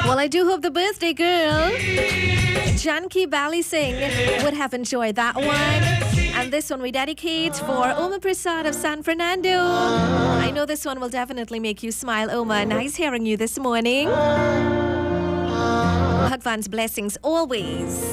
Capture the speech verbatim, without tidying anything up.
Well, I do hope the birthday girl, Janki Bali Singh, would have enjoyed that one. And this one we dedicate for Oma Prasad of San Fernando. I know this one will definitely make you smile, Oma. Nice hearing you this morning. Bhagwan's blessings always.